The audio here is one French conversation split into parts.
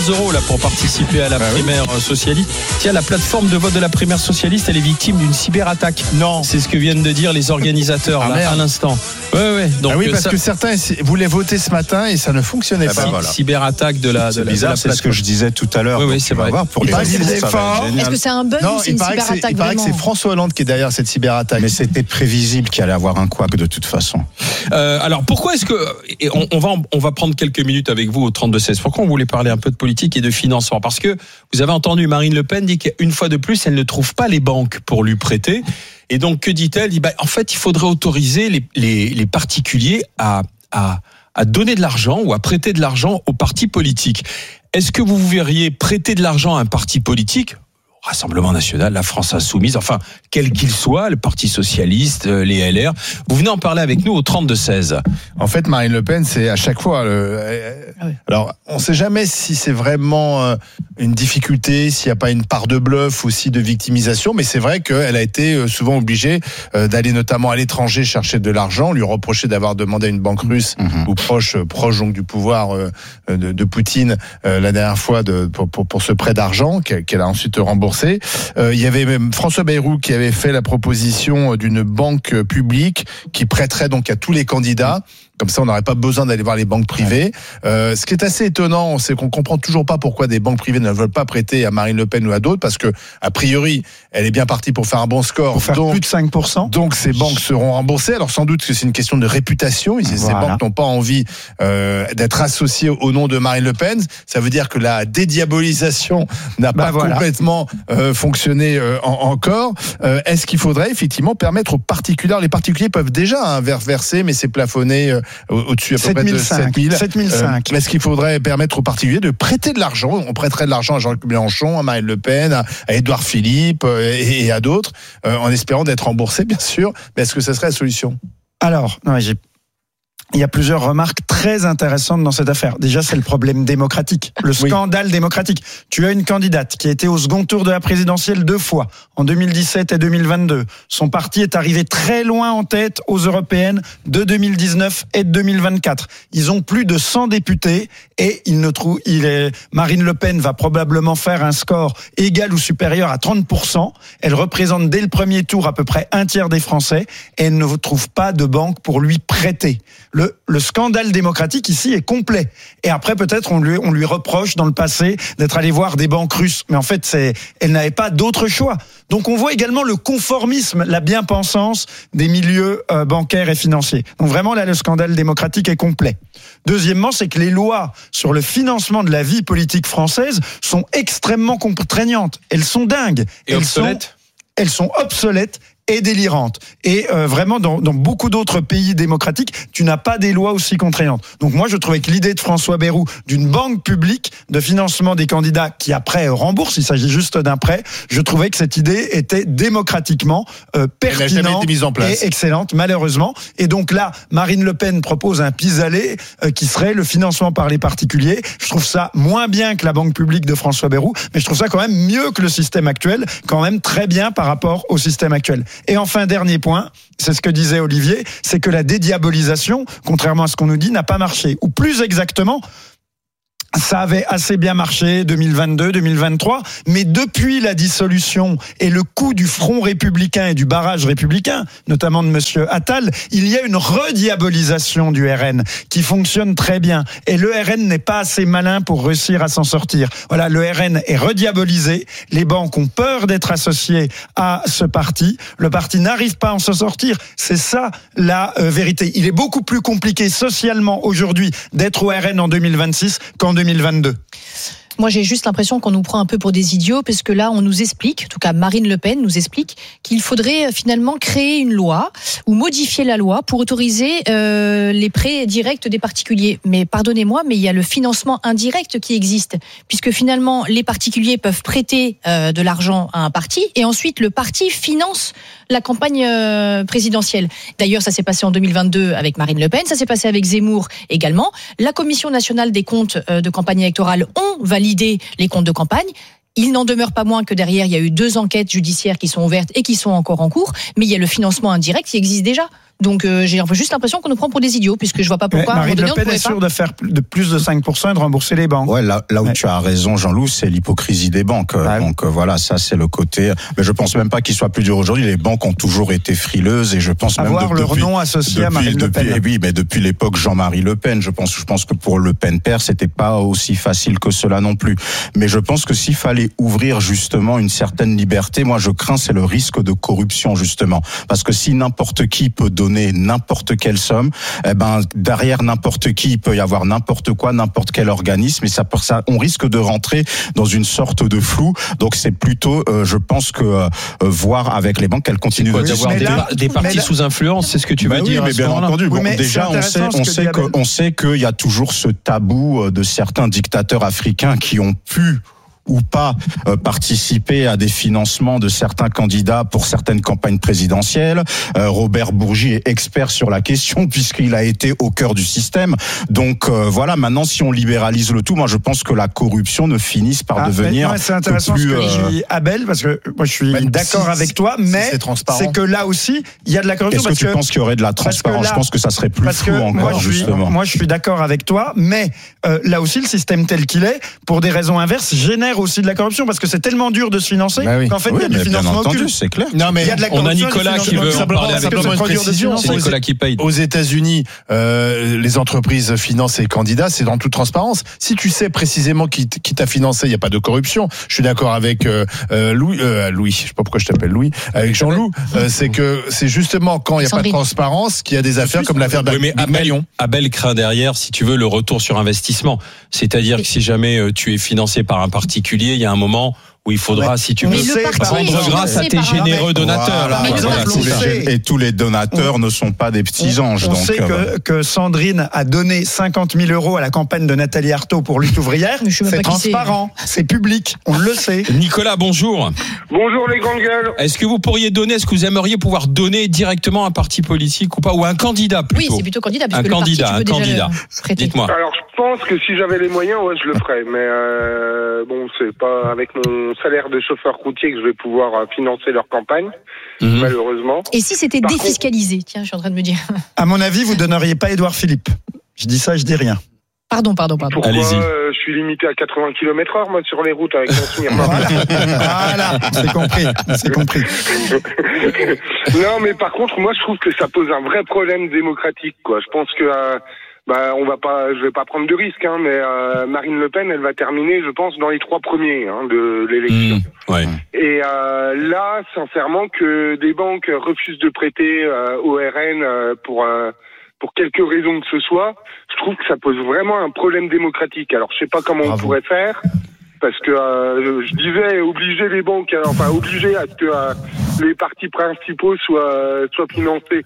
€ là pour participer à la primaire socialiste. Tiens, la plateforme de vote de la primaire socialiste, elle est victime d'une cyberattaque. Non. C'est ce que viennent de dire les organisateurs à l'instant. Ouais. Donc, parce que certains voulaient voter ce matin et ça ne fonctionnait pas. Voilà. Cyberattaque de la bizarre, c'est ce que je disais tout à l'heure. Oui, c'est vrai. Pour les Est-ce que c'est un bug ou c'est une cyberattaque? Il paraît que c'est François Hollande qui est derrière cette cyberattaque. Mais c'était prévisible qu'il allait avoir un couac de toute façon. Alors pourquoi est-ce que on va prendre quelques minutes avec vous au 32-16. Pourquoi on voulait parler un peu de politique et de financement? Parce que vous avez entendu Marine Le Pen dire qu'une fois de plus, elle ne trouve pas les banques pour lui prêter. Et donc que dit-elle? Elle dit en fait, il faudrait autoriser les particuliers à donner de l'argent ou à prêter de l'argent aux partis politiques. Est-ce que vous verriez prêter de l'argent à un parti politique? Rassemblement National, la France Insoumise, enfin, quel qu'il soit, le Parti Socialiste, les LR. Vous venez en parler avec nous au 32-16. En fait, Marine Le Pen, c'est à chaque fois... Alors, on ne sait jamais si c'est vraiment une difficulté, s'il n'y a pas une part de bluff, aussi de victimisation, mais c'est vrai qu'elle a été souvent obligée d'aller notamment à l'étranger chercher de l'argent, lui reprocher d'avoir demandé à une banque russe ou proche donc du pouvoir de Poutine la dernière fois pour ce prêt d'argent qu'elle a ensuite remboursé. Il y avait même François Bayrou qui avait fait la proposition d'une banque publique qui prêterait donc à tous les candidats. Comme ça, on n'aurait pas besoin d'aller voir les banques privées. Ce qui est assez étonnant, c'est qu'on comprend toujours pas pourquoi des banques privées ne veulent pas prêter à Marine Le Pen ou à d'autres, parce que a priori, elle est bien partie pour faire un bon score. Pour faire plus de 5%. Donc, ces banques seront remboursées. Alors, sans doute que c'est une question de réputation. Ces banques n'ont pas envie d'être associées au nom de Marine Le Pen. Ça veut dire que la dédiabolisation n'a pas complètement fonctionné encore. Est-ce qu'il faudrait effectivement permettre aux particuliers, les particuliers peuvent déjà verser, mais c'est plafonné au-dessus à peu près de 7 000. Est-ce qu'il faudrait permettre aux particuliers de prêter de l'argent? On prêterait de l'argent à Jean-Luc Mélenchon, à Marine Le Pen, à Édouard Philippe et à d'autres, en espérant d'être remboursés, bien sûr. Mais est-ce que ça serait la solution? Alors, il y a plusieurs remarques très intéressantes dans cette affaire. Déjà, c'est le problème démocratique, le scandale démocratique. Tu as une candidate qui a été au second tour de la présidentielle 2 fois, en 2017 et 2022. Son parti est arrivé très loin en tête aux européennes de 2019 et de 2024. Ils ont plus de 100 députés et Marine Le Pen va probablement faire un score égal ou supérieur à 30%. Elle représente dès le premier tour à peu près un tiers des Français et elle ne trouve pas de banque pour lui prêter. Le scandale démocratique ici est complet. Et après, peut-être, on lui reproche dans le passé d'être allé voir des banques russes. Mais en fait, elle n'avait pas d'autre choix. Donc, on voit également le conformisme, la bien-pensance des milieux bancaires et financiers. Donc, vraiment, là, le scandale démocratique est complet. Deuxièmement, c'est que les lois sur le financement de la vie politique française sont extrêmement contraignantes. Elles sont dingues. Et obsolètes. Elles sont obsolètes et délirantes. Et vraiment, dans beaucoup d'autres pays démocratiques, tu n'as pas des lois aussi contraignantes. Donc moi, je trouvais que l'idée de François Bayrou d'une banque publique de financement des candidats qui après remboursent, il s'agit juste d'un prêt, je trouvais que cette idée était démocratiquement pertinente. Elle n'a jamais été mise en place. Et excellente, malheureusement. Et donc là, Marine Le Pen propose un pis-aller qui serait le financement par les particuliers. Je trouve ça moins bien que la banque publique de François Bayrou, mais je trouve ça quand même mieux que le système actuel, quand même très bien par rapport au système actuel. Et enfin, dernier point, c'est ce que disait Olivier, c'est que la dédiabolisation, contrairement à ce qu'on nous dit, n'a pas marché. Ou plus exactement, ça avait assez bien marché 2022, 2023, mais depuis la dissolution et le coup du front républicain et du barrage républicain, notamment de monsieur Attal, il y a une rediabolisation du RN qui fonctionne très bien. Et le RN n'est pas assez malin pour réussir à s'en sortir. Voilà, le RN est rediabolisé, les banques ont peur d'être associées à ce parti, le parti n'arrive pas à en s'en sortir. C'est ça la vérité. Il est beaucoup plus compliqué socialement aujourd'hui d'être au RN en 2026 qu'en 2022. Moi, j'ai juste l'impression qu'on nous prend un peu pour des idiots, parce que là, on nous explique, en tout cas Marine Le Pen nous explique, qu'il faudrait finalement créer une loi ou modifier la loi pour autoriser les prêts directs des particuliers. Mais pardonnez-moi, mais il y a le financement indirect qui existe, puisque finalement, les particuliers peuvent prêter de l'argent à un parti, et ensuite le parti finance la campagne présidentielle. D'ailleurs, ça s'est passé en 2022 avec Marine Le Pen, ça s'est passé avec Zemmour également. La Commission nationale des comptes de campagne électorale ont validé les comptes de campagne. Il n'en demeure pas moins que derrière, il y a eu 2 enquêtes judiciaires qui sont ouvertes et qui sont encore en cours, mais il y a le financement indirect qui existe déjà. Donc j'ai juste l'impression qu'on nous prend pour des idiots, puisque je vois pas pourquoi. Marine Le Pen est sûre de faire de plus de 5% et de rembourser les banques. Ouais, là où tu as raison, Jean-Loup, c'est l'hypocrisie des banques. Donc voilà, ça c'est le côté. Mais je pense même pas qu'il soit plus dur aujourd'hui. Les banques ont toujours été frileuses et je pense même avoir leur nom associé à Marine Le Pen. Oui, mais depuis l'époque Jean-Marie Le Pen, je pense que pour Le Pen père, c'était pas aussi facile que cela non plus. Mais je pense que s'il fallait ouvrir justement une certaine liberté, moi je crains c'est le risque de corruption justement, parce que si n'importe qui peut donner n'importe quelle somme, derrière n'importe qui il peut y avoir n'importe quoi, n'importe quel organisme, et ça on risque de rentrer dans une sorte de flou. Donc c'est plutôt, je pense que voir avec les banques qu'elles continuent d'avoir des partis sous influence, c'est ce que tu veux dire. Mais bien entendu. Bon, déjà on sait qu'il y a toujours ce tabou de certains dictateurs africains qui ont pu ou pas participer à des financements de certains candidats pour certaines campagnes présidentielles. Robert Bourgi est expert sur la question puisqu'il a été au cœur du système. Donc voilà, maintenant si on libéralise le tout, moi je pense que la corruption ne finisse par devenir c'est intéressant plus, ce que dit Abel, parce que moi je suis d'accord avec toi, mais c'est que là aussi il y a de la corruption. Est-ce que tu penses qu'il y aurait de la transparence? Je pense que ça serait plus flou encore, justement. Moi je suis d'accord avec toi, mais là aussi le système tel qu'il est, pour des raisons inverses, génère aussi de la corruption, parce que c'est tellement dur de se financer qu'en fait il y a du financement occulte. C'est clair. Non, mais on a Nicolas qui veut en parler avec nous. C'est Nicolas qui paye. Aux États-Unis, les entreprises financent les candidats, c'est dans toute transparence. Si tu sais précisément qui t'a financé, il n'y a pas de corruption. Je suis d'accord avec Louis, je sais pas pourquoi je t'appelle Louis, avec Jean-Loup. C'est que c'est justement quand il n'y a pas de transparence qu'il y a des affaires comme l'affaire d'Abel. Abel craint derrière, si tu veux, le retour sur investissement. C'est-à-dire que si jamais tu es financé par un particulier, il y a un moment où il faudra, si tu veux, rendre grâce à tes généreux donateurs. Et tous les donateurs ne sont pas des petits anges. On sait que Sandrine a donné 50 000 € à la campagne de Nathalie Arthaud pour Lutte ouvrière. C'est transparent, c'est public, on le sait. Nicolas, bonjour. Bonjour les grandes gueules. Est-ce que vous aimeriez pouvoir donner directement à un parti politique ou pas, ou à un candidat plutôt? Oui, c'est plutôt candidat. Un candidat. Dites-moi. Alors je pense que si j'avais les moyens, je le ferais. Mais bon, c'est pas avec mon salaire de chauffeur routier que je vais pouvoir financer leur campagne, malheureusement. Et si c'était défiscalisé? Tiens, je suis en train de me dire. À mon avis, vous donneriez pas Édouard Philippe. Je dis ça, je dis rien. Pardon. Pourquoi? Allez-y. Je suis limité à 80 km/h, moi, sur les routes avec mon souvenir. Voilà, c'est compris. Non, mais par contre, moi, je trouve que ça pose un vrai problème démocratique, quoi. Je pense que je vais pas prendre de risque, mais Marine Le Pen, elle va terminer, je pense, dans les 3 premiers de l'élection. Ouais. Et là, sincèrement, que des banques refusent de prêter au RN pour quelque raison que ce soit, je trouve que ça pose vraiment un problème démocratique. Alors, je sais pas comment on pourrait faire, parce que je disais obliger les banques, obliger à ce que les partis principaux soient financés.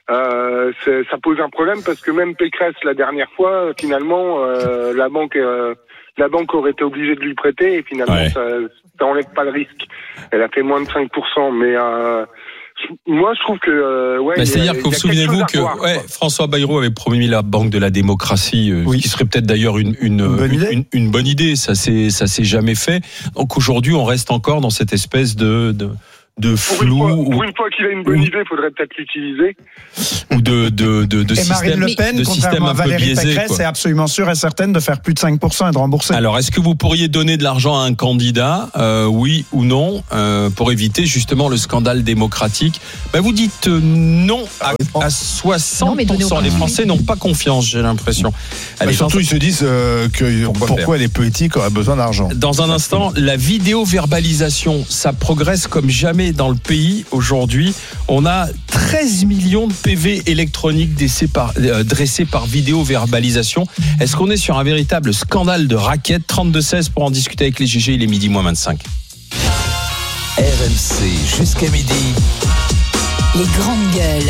Ça pose un problème parce que même Pécresse la dernière fois, finalement, la banque aurait été obligée de lui prêter et finalement ça enlève pas le risque. Elle a fait moins de 5%, mais moi je trouve que c'est-à-dire que vous souvenez-vous que François Bayrou avait promis la banque de la démocratie, qui serait peut-être d'ailleurs une bonne idée. Ça s'est jamais fait. Donc aujourd'hui on reste encore dans cette espèce de flou. Pour une fois qu'il a une bonne idée, il faudrait peut-être l'utiliser. Ou de système, Marine Le Pen, contrairement à Valérie Pécresse, est absolument sûre et certaine de faire plus de 5% et de rembourser. Alors, est-ce que vous pourriez donner de l'argent à un candidat, oui ou non, pour éviter justement le scandale démocratique? Vous dites non à 60%. Les Français n'ont pas confiance, j'ai l'impression. Surtout, ils se disent pourquoi les politiques auraient besoin d'argent. Dans un instant, la vidéo-verbalisation, ça progresse comme jamais dans le pays aujourd'hui. On a 13 millions de PV électroniques dressés par vidéo-verbalisation. Est-ce qu'on est sur un véritable scandale de raquettes? 32-16 pour en discuter avec les GG, il est midi moins 25. RMC jusqu'à midi. Les grandes gueules.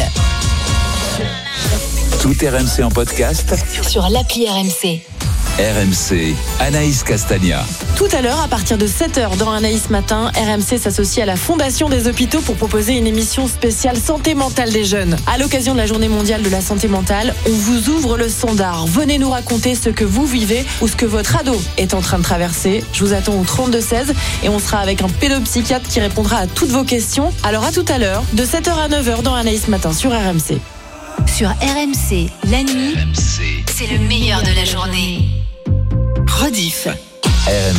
Tout RMC en podcast sur l'appli RMC. RMC, Anaïs Castagna. Tout à l'heure, à partir de 7h dans Anaïs Matin, RMC s'associe à la Fondation des Hôpitaux pour proposer une émission spéciale santé mentale des jeunes. À l'occasion de la Journée mondiale de la santé mentale, on vous ouvre le standard. Venez nous raconter ce que vous vivez ou ce que votre ado est en train de traverser. Je vous attends au 32-16 et on sera avec un pédopsychiatre qui répondra à toutes vos questions. Alors à tout à l'heure, de 7h à 9h dans Anaïs Matin sur RMC. Sur RMC, la nuit, c'est le meilleur de la journée. Rediff.